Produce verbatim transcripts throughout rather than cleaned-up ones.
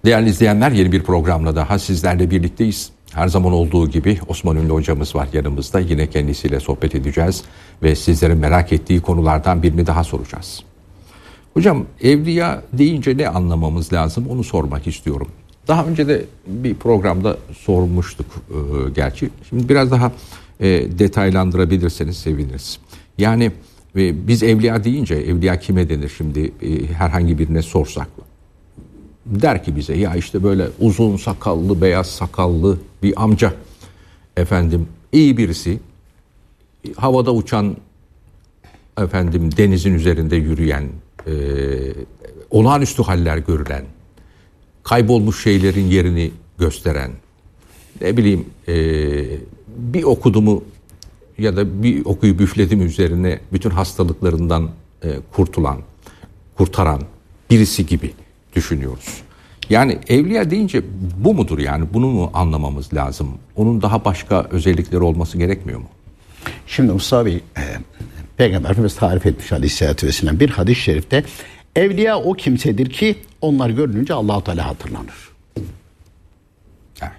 Değerli izleyenler, yeni bir programla daha sizlerle birlikteyiz. Her zaman olduğu gibi Osman Ünlü hocamız var yanımızda. Yine kendisiyle sohbet edeceğiz ve sizlerin merak ettiği konulardan birini daha soracağız. Hocam, evliya deyince ne anlamamız lazım, onu sormak istiyorum. Daha önce de bir programda sormuştuk e, gerçi. Şimdi biraz daha e, detaylandırabilirseniz seviniriz. Yani e, biz evliya deyince, evliya kime denir şimdi e, herhangi birine sorsak? Der ki bize, ya işte böyle uzun sakallı, beyaz sakallı bir amca, efendim iyi birisi, havada uçan, efendim denizin üzerinde yürüyen, e, olağanüstü haller görülen, kaybolmuş şeylerin yerini gösteren, ne bileyim e, bir okudumu ya da bir okuyup üfledim üzerine bütün hastalıklarından e, kurtulan, kurtaran birisi gibi düşünüyoruz. Yani evliya deyince bu mudur, yani bunu mu anlamamız lazım? Onun daha başka özellikleri olması gerekmiyor mu? Şimdi Mustafa Bey, e, Peygamber Efendimiz tarif etmiş Aleyhisselatü Vesselam bir hadis-i şerifte, evliya o kimsedir ki onlar görününce Allah-u Teala hatırlanır. Evet.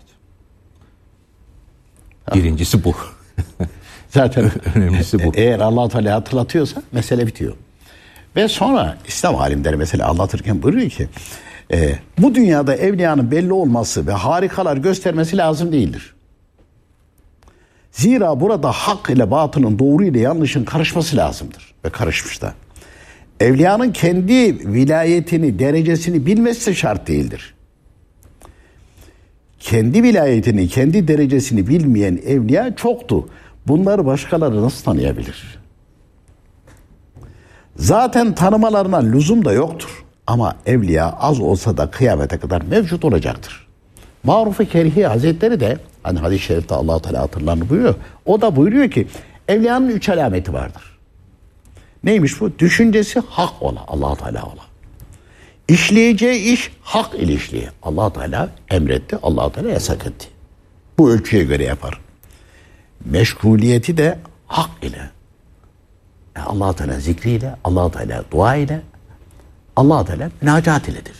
Birincisi bu. Zaten önemlisi bu. Eğer Allah-u Teala hatırlatıyorsa mesele bitiyor. Ve sonra İslam alimleri mesela anlatırken buyuruyor ki, e, bu dünyada evliyanın belli olması ve harikalar göstermesi lazım değildir. Zira burada hak ile batılın, doğru ile yanlışın karışması lazımdır. Ve karışmış da. Evliyanın kendi vilayetini, derecesini bilmesi de şart değildir. Kendi vilayetini, kendi derecesini bilmeyen evliya çoktu. Bunları başkaları nasıl tanıyabilir? Zaten tanımalarına lüzum da yoktur. Ama evliya az olsa da kıyamete kadar mevcut olacaktır. Maruf-u Kerhi Hazretleri de, hani hadis-i şerifte Allah-u Teala hatırlanır buyuruyor. O da buyuruyor ki evliyanın üç alameti vardır. Neymiş bu? Düşüncesi hak ola, Allah-u Teala ola. İşleyeceği iş hak ile işleye. Allah-u Teala emretti, Allah-u Teala yasak etti. Bu ölçüye göre yapar. Meşguliyeti de hak ile. Allah-u Teala zikriyle, Allah-u Teala dua ile, Allah-u Teala münacat iledir.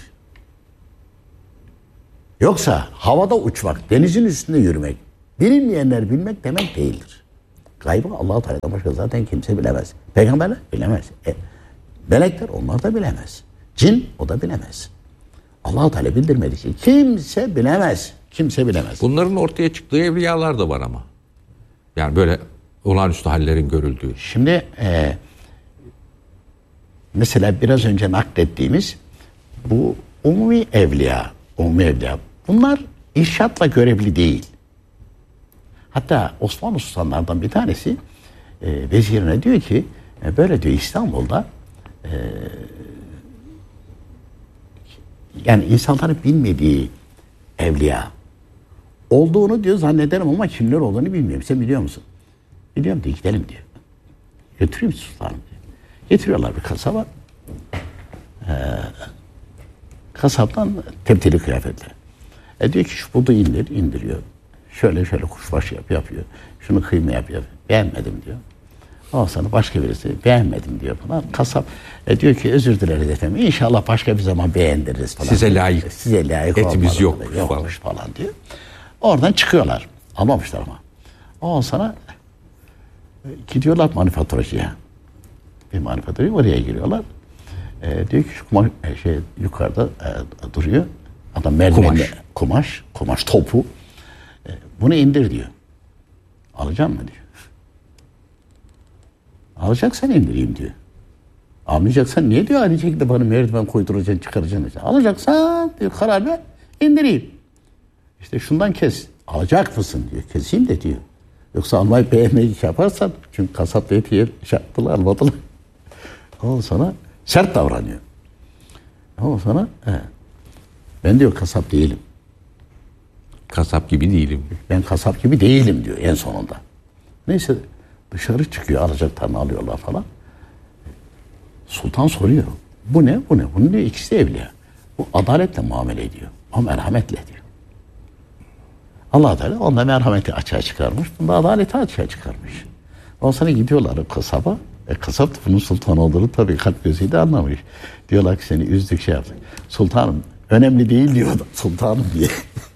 Yoksa havada uçmak, denizin üstünde yürümek, bilinmeyenler bilmek demek değildir. Gaybı Allah-u Teala'dan başka zaten kimse bilemez. Peygamberler bilemez. E, melekler onlar da bilemez. Cin o da bilemez. Allah-u Teala bildirmediği için kimse bilemez. Kimse bilemez. Bunların ortaya çıktığı evliyalar da var ama. Yani böyle olağanüstü hallerin görüldüğü. Şimdi e, mesela biraz önce naklettiğimiz bu umumi evliya, umumi evliya, bunlar irşatla görevli değil. Hatta Osmanlı sultanlardan bir tanesi e, vezirine diyor ki, e, böyle diyor İstanbul'da e, yani insanların bilmediği evliya olduğunu diyor zannederim ama kimler olduğunu bilmiyorum. Sen biliyor musun? Biliyorum diyor, gidelim diyor. Götüreyim sultanım diyor. Getiriyorlar bir kasaba. Ee, kasaptan tebdili kıyafetler. E diyor ki şu budu indir, indiriyor. Şöyle şöyle kuşbaşı yap, yapıyor. Şunu kıyma yap, yapıyor. Beğenmedim diyor. Ondan sonra başka birisi beğenmedim diyor falan. Kasap e diyor ki özür dileriz efendim. İnşallah başka bir zaman beğendiririz falan. Size layık. Size layık etimiz yok yokmuş falan. falan diyor. Oradan çıkıyorlar. Almamışlar ama. Ondan sonra gidiyorlar manifaturacıya. Bir manifaturacıya oraya giriyorlar. E, diyor ki şu kumaş, e, şey, yukarıda e, duruyor. Adam merdivenle kumaş. kumaş, kumaş topu. E, bunu indir diyor. Alacak mı diyor. Alacaksan indireyim diyor. Almayacaksan niye diyor aynı şekilde bana merdiven koyduracaksın, çıkaracaksın. Alacaksan diyor karar ver, indireyim. İşte şundan kes. Alacak mısın diyor. Keseyim de diyor. Yoksa almayı beğenmeyi yaparsan, çünkü kasapta eti yer, şey yaptılar, almadılar. Ondan sonra sert davranıyor. Ondan sonra he, ben diyor kasap değilim. Kasap gibi değilim. Ben kasap gibi değilim diyor en sonunda. Neyse dışarı çıkıyor, alacaklarını alıyorlar falan. Sultan soruyor. Bu ne? Bu ne? Bunun diyor ikisi de evliya. Bu adaletle muamele ediyor. O merhametle diyor. Allah Teala onda merhameti açığa çıkarmış. Bunda adaleti açığa çıkarmış. Ondan sonra gidiyorlar kasaba. E, kasap da bunun sultan olduğunu tabii kalp gözüyle anlamış. Diyorlar ki seni üzdük şey yaptık. Sultanım Önemli değil diyor sultanım diye.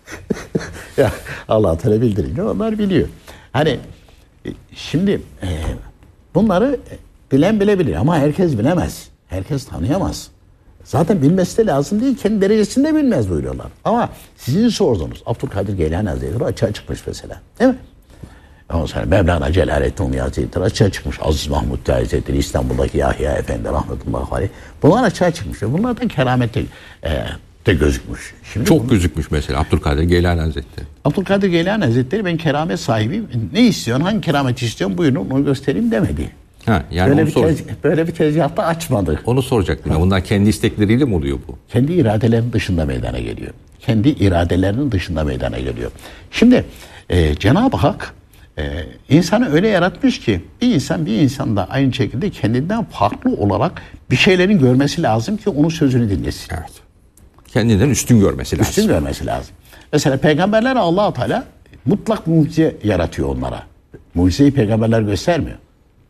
Ya Allah Teala bildirince onlar biliyor. Hani şimdi e, bunları bilen bilebilir ama herkes bilemez. Herkes tanıyamaz. Zaten bilmesi de lazım değil. Kendi derecesinde bilmez buyuruyorlar. Ama sizin sorduğunuz Abdülkadir Geylani Hazretleri açığa çıkmış mesela. Değil mi? Ondan sonra Mevlana Celaleddin Rumi Hazretleri açığa çıkmış. Aziz Mahmud Hazretleri, İstanbul'daki Yahya Efendi rahmetullahi aleyh. Bunlar açığa çıkmış. Bunlardan keramette e, de gözükmüş. Şimdi Çok bunu, gözükmüş mesela Abdülkadir Geylani Hazretleri. Abdülkadir Geylani Hazretleri ben keramet sahibiyim. Ne istiyorsun? Hangi keramet istiyorsun? Buyurun onu göstereyim demedi. Ha, yani böyle, onu bir sor- tez, böyle bir tezgahta açmadı. Onu soracaktım. Ya. Bunlar kendi istekleriyle mi oluyor bu? Kendi iradelerinin dışında meydana geliyor. Kendi iradelerinin dışında meydana geliyor. Şimdi e, Cenab-ı Hak e, insanı öyle yaratmış ki bir insan bir insan da aynı şekilde kendinden farklı olarak bir şeylerin görmesi lazım ki onun sözünü dinlesin. Evet. Kendinden üstün görmesi lazım. Üstün görmesi lazım. Mesela peygamberler Allah-u Teala mutlak mucize yaratıyor onlara. Mucizeyi peygamberler göstermiyor.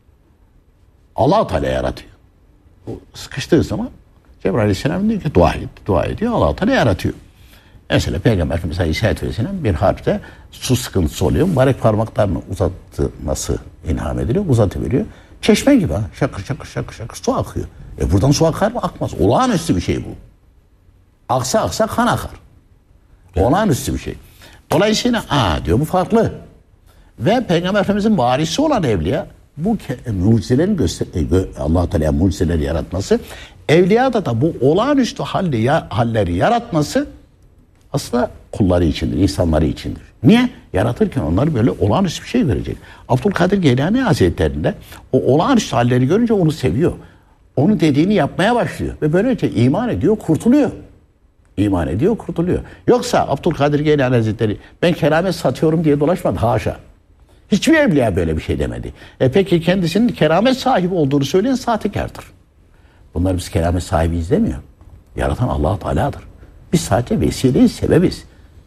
Allah-u Teala yaratıyor. O sıkıştığı zaman Cebrail Aleyhisselam diyor ki dua et, dua ediyor. Allah-u Teala yaratıyor. Mesela Peygamber Efendimiz Aleyhisselatü Vesselam bir harpte su sıkıntısı oluyor. Mübarek parmaklarını uzatması ilham ediliyor. Uzatıveriyor. Çeşme gibi ha. Şakır şakır şakır şakır su akıyor. E buradan su akar mı? Akmaz. Olağanüstü bir şey bu. Aksa aksa kan akar. Olağanüstü bir şey. Dolayısıyla aa diyor bu farklı. Ve Peygamber Efendimiz'in varisi olan evliya bu ke- mucizelerin göster Allah Teala mucizeleri yaratması, evliyada da bu olağanüstü halli ya, halleri yaratması aslında kulları içindir, insanları içindir. Niye? Yaratırken onları böyle olağanüstü bir şey görecek. Abdülkadir Geylani Hazretleri'nde o olağanüstü halleri görünce onu seviyor. Onu dediğini yapmaya başlıyor ve böylece iman ediyor, kurtuluyor. İman ediyor, kurtuluyor. Yoksa Abdülkadir Geylani Hazretleri ben keramet satıyorum diye dolaşmadı. Haşa. Hiçbir evliya böyle bir şey demedi. E peki kendisinin keramet sahibi olduğunu söyleyen sahtekardır. Bunlar biz keramet sahibi izlemiyor. Yaratan Allah-u Teala'dır. Biz sadece vesileyiz, sebebiz.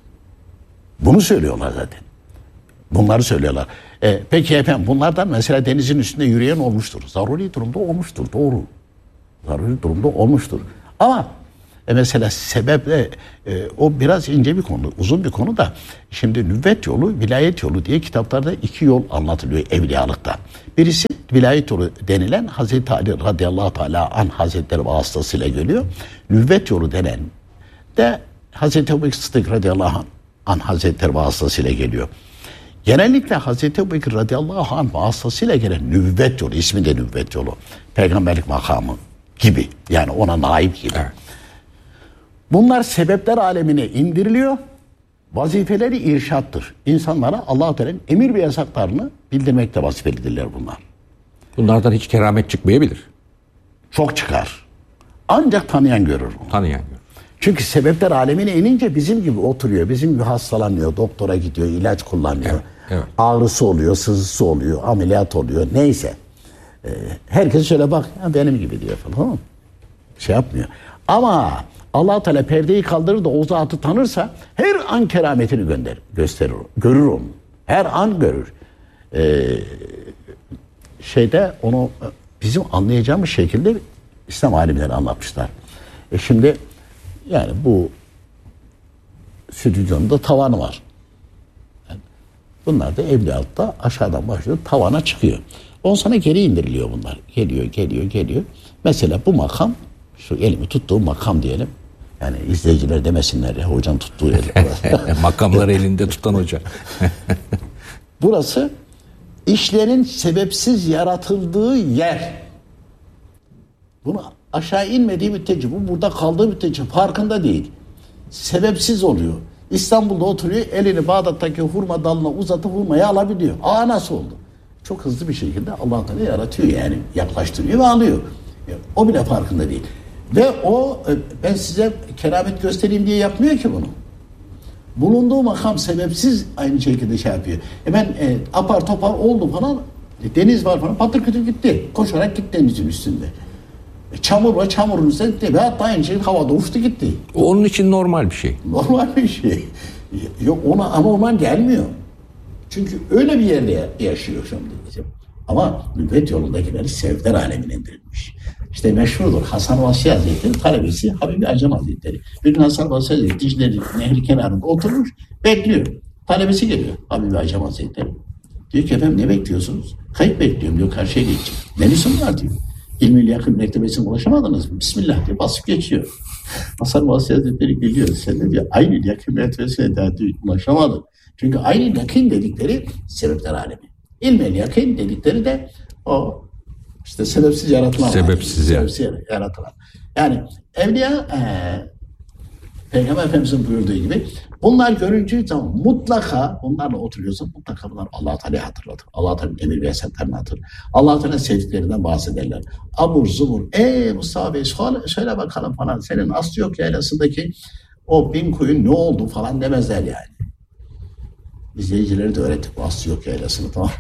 Bunu söylüyorlar zaten. Bunları söylüyorlar. E, peki efendim bunlardan mesela denizin üstünde yürüyen olmuştur. Zaruri durumda olmuştur. Doğru. Zaruri durumda olmuştur. Ama e mesela sebeple e, o biraz ince bir konu, uzun bir konu da şimdi nübüvvet yolu, vilayet yolu diye kitaplarda iki yol anlatılıyor evliyalıkta. Birisi vilayet yolu denilen Hazreti Ali radıyallahu teala anh hazretleri vasıtasıyla geliyor. Nübüvvet yolu denen de Hazreti Ebubekir Sıddık radıyallahu anh hazretleri vasıtasıyla geliyor. Genellikle Hazreti Ebubekir radıyallahu anh vasıtasıyla gelen nübüvvet yolu, ismi de nübüvvet yolu, peygamberlik makamı gibi, yani ona naip gibi. Evet. Bunlar sebepler alemine indiriliyor. Vazifeleri irşattır. İnsanlara Allah-u Teala'nın emir ve yasaklarını bildirmekte vazifelidirler bunlar. Bunlardan hiç keramet çıkmayabilir. Çok çıkar. Ancak tanıyan görür bunu. Tanıyan görür. Çünkü sebepler alemine inince bizim gibi oturuyor. Bizim gibi hastalanıyor. Doktora gidiyor. İlaç kullanıyor. Evet, evet. Ağrısı oluyor. Sızısı oluyor. Ameliyat oluyor. Neyse. Ee, herkes şöyle bak. Benim gibi diyor falan. Tamam mı? Şey yapmıyor. Ama Allah-u Teala perdeyi kaldırır da o zatı tanırsa her an kerametini gönder, gösterir. Görür onu. Her an görür. Ee, şeyde onu bizim anlayacağımız şekilde İslam alimleri anlatmışlar. E şimdi yani bu stüdyonun da tavanı var. Yani bunlar da evliyalıkta aşağıdan başlıyor, tavana çıkıyor. On sonra geri indiriliyor bunlar. Geliyor, geliyor, geliyor. Mesela bu makam, şu elimi tuttuğu makam diyelim. Yani izleyiciler demesinler ya hocanın tuttuğu yer. Makamları elinde tutan hoca. Burası işlerin sebepsiz yaratıldığı yer. Bunu aşağı inmediği müddetçe, bu burada kaldığı müddetçe farkında değil. Sebepsiz oluyor. İstanbul'da oturuyor, elini Bağdat'taki hurma dalına uzatıp hurmayı alabiliyor. Aa nasıl oldu? Çok hızlı bir şekilde Allah Teala yaratıyor yani. Yaklaştırıyor ve alıyor. O bile farkında değil. Ve o ben size keramet göstereyim diye yapmıyor ki bunu. Bulunduğu makam sebepsiz aynı şekilde şey yapıyor. E ben e, apar topar oldu falan, e, deniz var falan, patır kütür gitti. Koşarak gitti denizin üstünde. E, çamur var, çamurun üstünde gitti. Ve hatta aynı şekilde havada uçtu gitti. Onun için normal bir şey. Normal bir şey. Yok ona anormal gelmiyor. Çünkü öyle bir yerde yaşıyor şimdi. Ama nübüvvet yolundakileri sevder alemine indirilmiş. İşte meşhurdur. Hasan Basri Hazretleri talebesi Habibi Acem Hazretleri. Bir gün Hasan Basri Hazretleri Dicle Nehri kenarında oturmuş, bekliyor. Talebesi geliyor Habibi Acem Hazretleri. Diyor ki efendim ne bekliyorsunuz? Kayıp bekliyorum diyor, karşıya geçecek. Ne lüzum var diyor. İlmi yakın mertebesine ulaşamadınız mı? Bismillah diye basıp geçiyor. Hasan Basri Hazretleri geliyor. Sen de diyor aynı yakın mertebesine daha diyor, ulaşamadın. Çünkü aynı yakın dedikleri sebepler alemi. İlmi yakın dedikleri de o işte sebepsiz yaratılan. Sebepsiz, yani. sebepsiz yaratılan. Yani evliya e, Peygamber Efendimiz'in buyurduğu gibi bunlar görüncü zaman mutlaka bunlarla oturuyorsa mutlaka bunlar Allah-u Teala'yı hatırlatır. Allah-u Teala'nın emir ve yasaklarını hatırlatır. Allah-u Teala'nın sevdiklerinden bahsederler. Abur zubur. Ey Mustafa Bey söyle bakalım falan. Senin Aslı yaylasındaki o bin koyun ne oldu falan demezler yani. İzleyicileri de öğrettik bu Aslı yaylasını, tamam.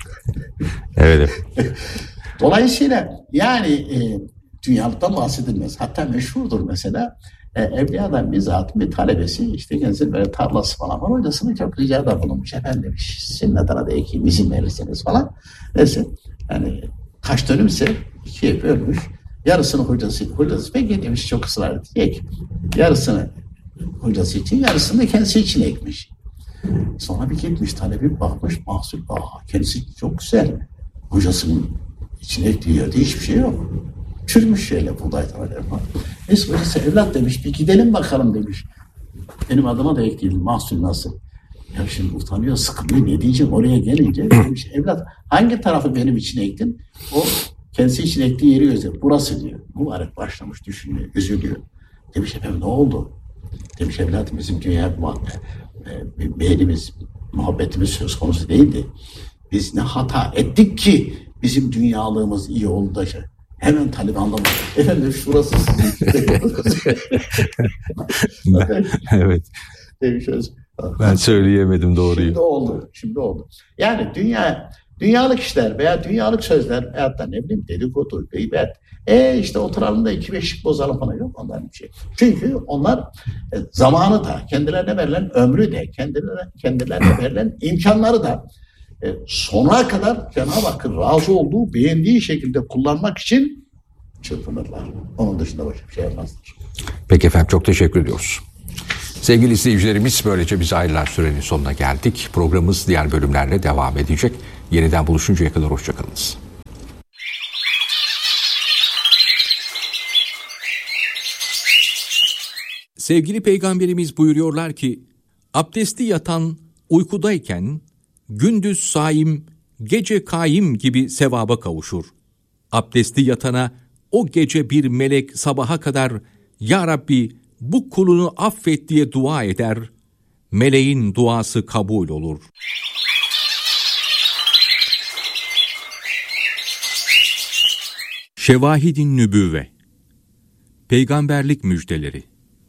Evet. Dolayısıyla yani e, dünyalıktan bahsedilmez. Hatta meşhurdur mesela. E, Evliyadan bizzat bir talebesi işte kendisi böyle tarlası falan var. Hocasına çok ricada bulunmuş. Efendim demiş, sizin adına da ekeyim, izin verirseniz falan. Neyse yani kaç dönümse ikiye bölmüş. Yarısını hocası, hocası peki demiş, çok ısrar etti. Ek. Yarısını hocası için, yarısını da kendisi için ekmiş. Sonra bir gitmiş talebi, bakmış mahsul, aa kendisi çok güzel. Hocasının içine ektiği yerde hiçbir şey yok. Çürümüş şeyle buğday tavaları falan. Neyse hocası evlat demiş, bir gidelim bakalım demiş. Benim adıma da ekleyelim, mahsul nasıl? Ya şimdi utanıyor, sıkılıyor, ne diyeceğim oraya gelince demiş, evlat hangi tarafı benim için ektin? O kendisi için ektiği yeri gözler. Burası diyor. Mübarek başlamış düşünmeye, üzülüyor. Demiş efendim ne oldu? Demiş evladım bizim dünya beğenimiz, muhabbetimiz söz konusu değildi. Biz ne hata ettik ki bizim dünyalığımız iyi oldu da şey. Hemen Taliban'dan efendim şurası sizin. Evet. Demiş, ben söyleyemedim doğruyu. Şimdi oldu. Şimdi oldu. Yani dünya dünyalık işler veya dünyalık sözler veyahut da ne bileyim dedikodu, gıybet. E işte oturalım da iki beşlik bozalım falan, yok onların bir şey. Çünkü onlar e, zamanı da, kendilerine verilen ömrü de, kendilerine, kendilerine verilen imkanları da e, sonuna kadar Cenab-ı Hakk'ın razı olduğu, beğendiği şekilde kullanmak için çırpınırlar. Onun dışında başka bir şey yapmazlar. Peki efendim, çok teşekkür ediyoruz. Sevgili izleyicilerimiz, böylece biz ayrılan sürenin sonuna geldik. Programımız diğer bölümlerle devam edecek. Yeniden buluşuncaya kadar hoşçakalınız. Sevgili Peygamberimiz buyuruyorlar ki, abdestli yatan uykudayken gündüz saim, gece kaim gibi sevaba kavuşur. Abdestli yatana o gece bir melek sabaha kadar "Ya Rabbi, bu kulunu affet" diye dua eder. Meleğin duası kabul olur. Şevahid-i Nübüvve, Peygamberlik müjdeleri.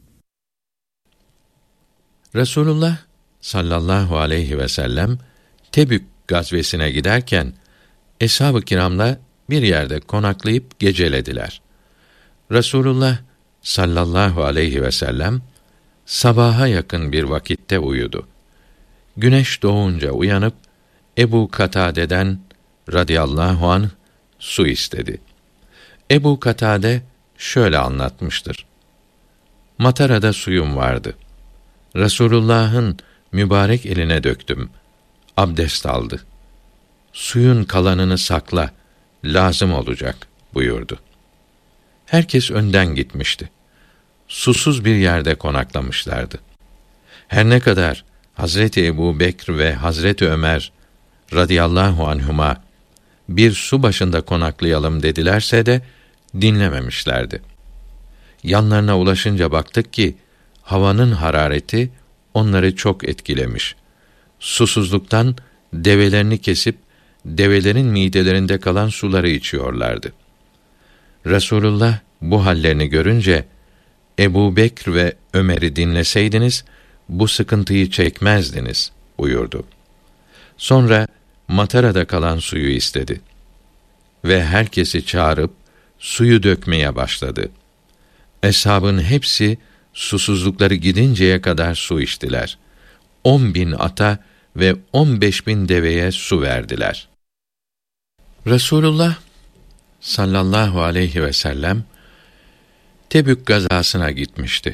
Resulullah sallallahu aleyhi ve sellem Tebük gazvesine giderken eshab-ı kiramla bir yerde konaklayıp gecelediler. Resulullah sallallahu aleyhi ve sellem sabaha yakın bir vakitte uyudu. Güneş doğunca uyanıp Ebu Katade'den radıyallahu anh su istedi. Ebu Katade şöyle anlatmıştır: Matarada suyum vardı. Resulullah'ın mübarek eline döktüm. Abdest aldı. Suyun kalanını sakla, lazım olacak buyurdu. Herkes önden gitmişti. Susuz bir yerde konaklamışlardı. Her ne kadar Hazreti Ebu Bekr ve Hazreti Ömer radıyallahu anhuma bir su başında konaklayalım dedilerse de dinlememişlerdi. Yanlarına ulaşınca baktık ki havanın harareti onları çok etkilemiş. Susuzluktan develerini kesip develerin midelerinde kalan suları içiyorlardı. Resulullah bu hallerini görünce, Ebu Bekr ve Ömer'i dinleseydiniz bu sıkıntıyı çekmezdiniz buyurdu. Sonra matarada kalan suyu istedi ve herkesi çağırıp suyu dökmeye başladı. Eshabın hepsi susuzlukları gidinceye kadar su içtiler. On bin ata ve on beş bin deveye su verdiler. Resulullah sallallahu aleyhi ve sellem Tebük gazasına gitmişti.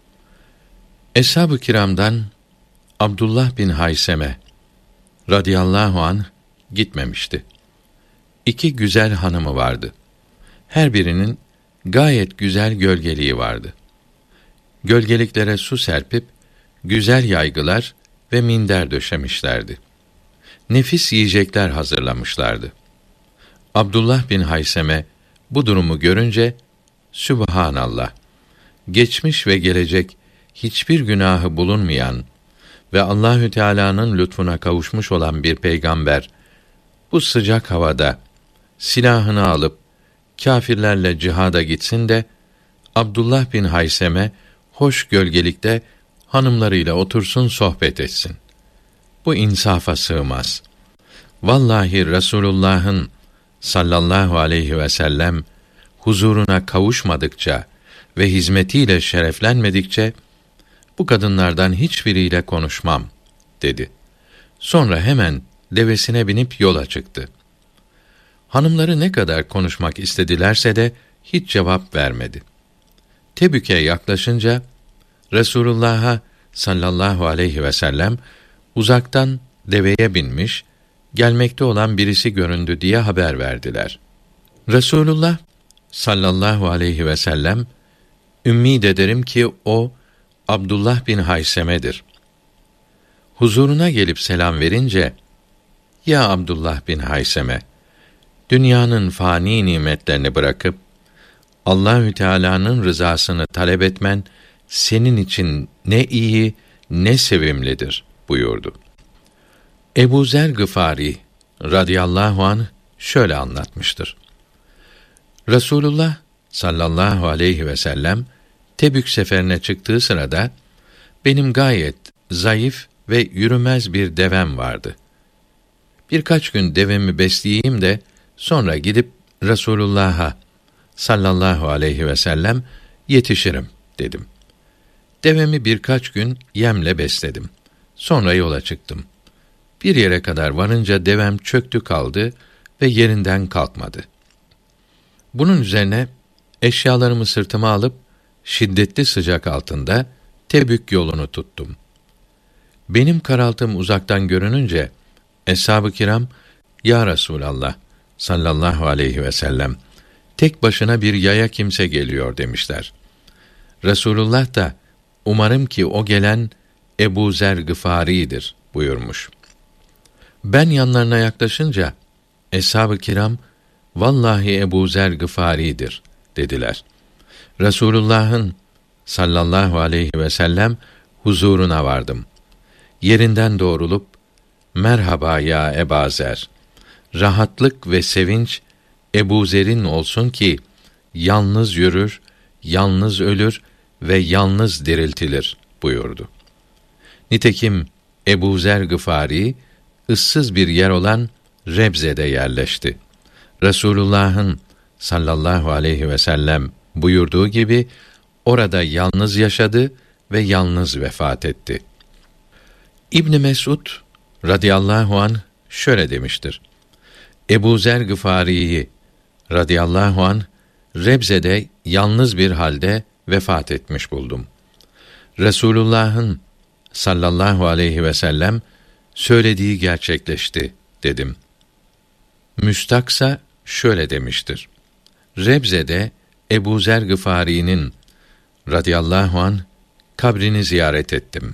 Eshab-ı kiramdan Abdullah bin Hayseme radıyallahu anh gitmemişti. İki güzel hanımı vardı. Her birinin gayet güzel gölgeliği vardı. Gölgeliklere su serpip güzel yaygılar ve minder döşemişlerdi. Nefis yiyecekler hazırlamışlardı. Abdullah bin Hayseme bu durumu görünce Sübhanallah, geçmiş ve gelecek hiçbir günahı bulunmayan ve Allahü Teala'nın lütfuna kavuşmuş olan bir peygamber bu sıcak havada silahını alıp kâfirlerle cihada gitsin de Abdullah bin Hayseme hoş gölgelikte hanımlarıyla otursun sohbet etsin. Bu insafa sığmaz. Vallahi Resulullah'ın sallallahu aleyhi ve sellem huzuruna kavuşmadıkça ve hizmetiyle şereflenmedikçe bu kadınlardan hiçbiriyle konuşmam dedi. Sonra hemen devesine binip yola çıktı. Hanımları ne kadar konuşmak istedilerse de hiç cevap vermedi. Tebük'e yaklaşınca Resulullah'a sallallahu aleyhi ve sellem uzaktan deveye binmiş, gelmekte olan birisi göründü diye haber verdiler. Resulullah sallallahu aleyhi ve sellem ümmid ederim ki o Abdullah bin Hayseme'dir. Huzuruna gelip selam verince, ya Abdullah bin Hayseme, dünyanın fani nimetlerini bırakıp Allahü Teala'nın rızasını talep etmen senin için ne iyi ne sevimlidir buyurdu. Ebu Zer Gıfari radıyallahu anh şöyle anlatmıştır. Resulullah sallallahu aleyhi ve sellem Tebük seferine çıktığı sırada benim gayet zayıf ve yürümez bir devem vardı. Birkaç gün devemi besleyeyim de sonra gidip Resulullah'a sallallahu aleyhi ve sellem yetişirim dedim. Devemi birkaç gün yemle besledim. Sonra yola çıktım. Bir yere kadar varınca devem çöktü kaldı ve yerinden kalkmadı. Bunun üzerine eşyalarımı sırtıma alıp şiddetli sıcak altında Tebük yolunu tuttum. Benim karaltım uzaktan görününce eshab-ı kiram, ya Resulallah sallallahu aleyhi ve sellem, tek başına bir yaya kimse geliyor demişler. Resulullah da umarım ki o gelen Ebu Zer Gıfari'dir buyurmuş. Ben yanlarına yaklaşınca eshab-ı kiram, vallahi Ebu Zer Gıfari'dir dediler. Resulullah'ın sallallahu aleyhi ve sellem huzuruna vardım. Yerinden doğrulup, merhaba ya Ebu Zer, rahatlık ve sevinç Ebu Zer'in olsun ki yalnız yürür, yalnız ölür ve yalnız diriltilir buyurdu. Nitekim Ebu Zer Gıfari ıssız bir yer olan Rebze'de yerleşti. Resulullah'ın sallallahu aleyhi ve sellem buyurduğu gibi orada yalnız yaşadı ve yalnız vefat etti. İbn Mesud radıyallahu anh şöyle demiştir. Ebu Zer Gıfari'yi radıyallahu anh Rebze'de yalnız bir halde vefat etmiş buldum. Resulullah'ın sallallahu aleyhi ve sellem söylediği gerçekleşti dedim. Müstaksa şöyle demiştir. Rebze'de Ebu Zer Gıfari'nin radıyallahu anh kabrini ziyaret ettim.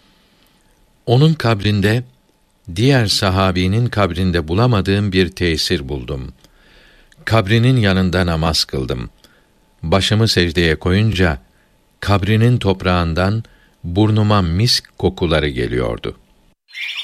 Onun kabrinde diğer sahabinin kabrinde bulamadığım bir tesir buldum. Kabrinin yanında namaz kıldım. Başımı secdeye koyunca kabrinin toprağından burnuma misk kokuları geliyordu.